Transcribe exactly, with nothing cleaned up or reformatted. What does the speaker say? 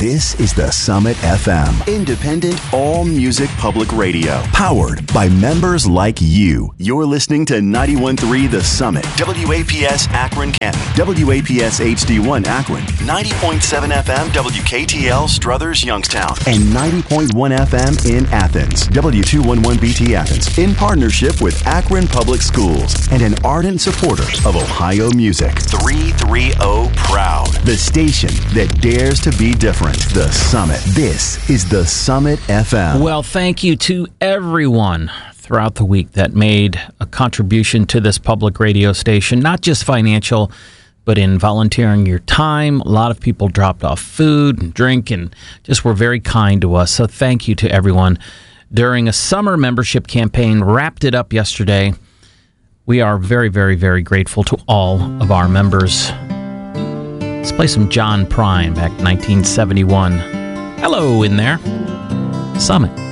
This is the Summit F M, independent all-music public radio, powered by members like you. You're listening to ninety-one point three The Summit, W A P S Akron, Canton, W A P S H D one Akron, ninety point seven F M W K T L Struthers, Youngstown, and ninety point one F M in Athens, W two eleven B T Athens, in partnership with Akron Public Schools and an ardent supporter of Ohio music. three thirty Proud, the station that dares to be different. The Summit. This is the Summit F M. Well, thank you to everyone throughout the week that made a contribution to this public radio station, not just financial, but in volunteering your time. A lot of people dropped off food and drink and just were very kind to us. So thank you to everyone. During a summer membership campaign, wrapped it up yesterday. We are very, very, very grateful to all of our members. Let's play some John Prine, back nineteen seventy-one. Hello in there. Summit.